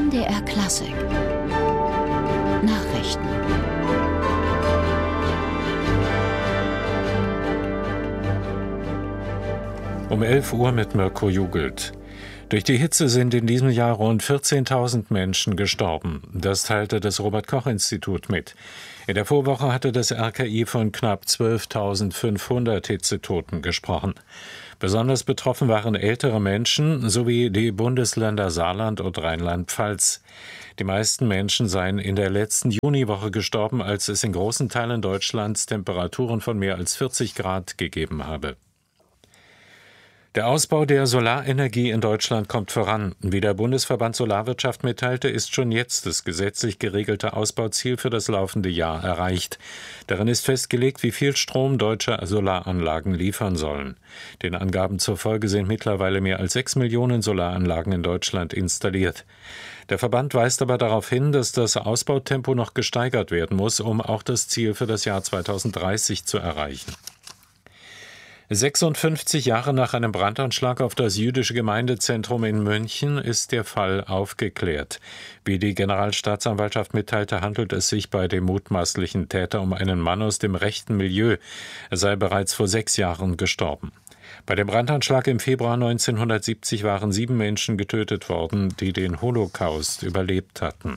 MDR Klassik Nachrichten. Um 11 Uhr mit Mirko Jugelt. Durch die Hitze sind in diesem Jahr rund 14.000 Menschen gestorben. Das teilte das Robert-Koch-Institut mit. In der Vorwoche hatte das RKI von knapp 12.500 Hitzetoten gesprochen. Besonders betroffen waren ältere Menschen sowie die Bundesländer Saarland und Rheinland-Pfalz. Die meisten Menschen seien in der letzten Juniwoche gestorben, als es in großen Teilen Deutschlands Temperaturen von mehr als 40 Grad gegeben habe. Der Ausbau der Solarenergie in Deutschland kommt voran. Wie der Bundesverband Solarwirtschaft mitteilte, ist schon jetzt das gesetzlich geregelte Ausbauziel für das laufende Jahr erreicht. Darin ist festgelegt, wie viel Strom deutsche Solaranlagen liefern sollen. Den Angaben zufolge sind mittlerweile mehr als 6 Millionen Solaranlagen in Deutschland installiert. Der Verband weist aber darauf hin, dass das Ausbautempo noch gesteigert werden muss, um auch das Ziel für das Jahr 2030 zu erreichen. 56 Jahre nach einem Brandanschlag auf das jüdische Gemeindezentrum in München ist der Fall aufgeklärt. Wie die Generalstaatsanwaltschaft mitteilte, handelt es sich bei dem mutmaßlichen Täter um einen Mann aus dem rechten Milieu. Er sei bereits vor 6 Jahren gestorben. Bei dem Brandanschlag im Februar 1970 waren 7 Menschen getötet worden, die den Holocaust überlebt hatten.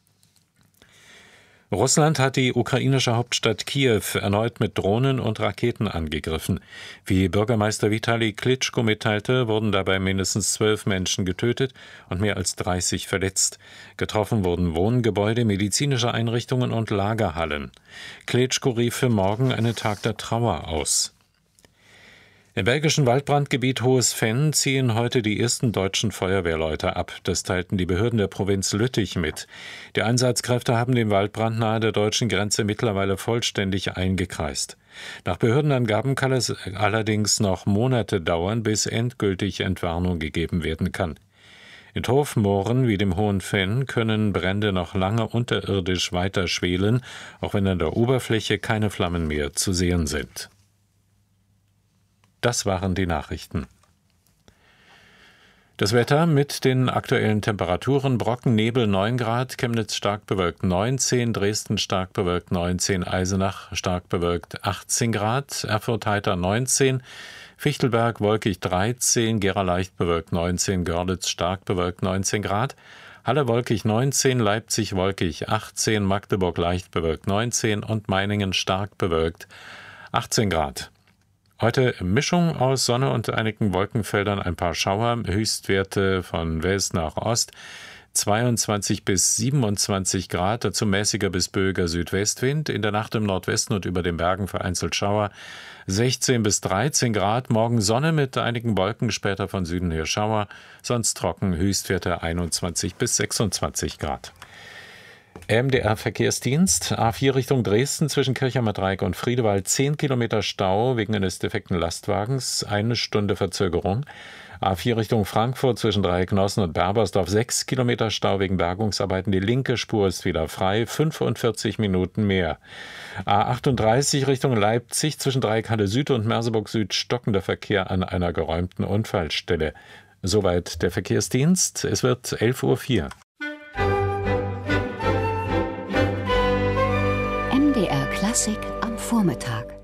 Russland hat die ukrainische Hauptstadt Kiew erneut mit Drohnen und Raketen angegriffen. Wie Bürgermeister Vitali Klitschko mitteilte, wurden dabei mindestens 12 Menschen getötet und mehr als 30 verletzt. Getroffen wurden Wohngebäude, medizinische Einrichtungen und Lagerhallen. Klitschko rief für morgen einen Tag der Trauer aus. Im belgischen Waldbrandgebiet Hohes Venn ziehen heute die ersten deutschen Feuerwehrleute ab. Das teilten die Behörden der Provinz Lüttich mit. Die Einsatzkräfte haben den Waldbrand nahe der deutschen Grenze mittlerweile vollständig eingekreist. Nach Behördenangaben kann es allerdings noch Monate dauern, bis endgültig Entwarnung gegeben werden kann. In Torfmooren wie dem Hohen Venn können Brände noch lange unterirdisch weiter schwelen, auch wenn an der Oberfläche keine Flammen mehr zu sehen sind. Das waren die Nachrichten. Das Wetter mit den aktuellen Temperaturen: Brocken, Nebel 9 Grad, Chemnitz stark bewölkt 19, Dresden stark bewölkt 19, Eisenach stark bewölkt 18 Grad, Erfurt heiter 19, Fichtelberg wolkig 13, Gera leicht bewölkt 19, Görlitz stark bewölkt 19 Grad, Halle wolkig 19, Leipzig wolkig 18, Magdeburg leicht bewölkt 19 und Meiningen stark bewölkt 18 Grad. Heute Mischung aus Sonne und einigen Wolkenfeldern, ein paar Schauer, Höchstwerte von West nach Ost, 22 bis 27 Grad, dazu mäßiger bis böiger Südwestwind, in der Nacht im Nordwesten und über den Bergen vereinzelt Schauer, 16 bis 13 Grad, morgen Sonne mit einigen Wolken, später von Süden her Schauer, sonst trocken, Höchstwerte 21 bis 26 Grad. MDR Verkehrsdienst, A4 Richtung Dresden zwischen Kirchheimer Dreieck und Friedewald 10 Kilometer Stau wegen eines defekten Lastwagens, 1 Stunde Verzögerung. A4 Richtung Frankfurt zwischen Dreiecknossen und Berbersdorf 6 Kilometer Stau wegen Bergungsarbeiten. Die linke Spur ist wieder frei, 45 Minuten mehr. A38 Richtung Leipzig zwischen Dreieckhalle Süd und Merseburg Süd stockender Verkehr an einer geräumten Unfallstelle. Soweit der Verkehrsdienst. Es wird 11:04 Uhr. MDR Klassik am Vormittag.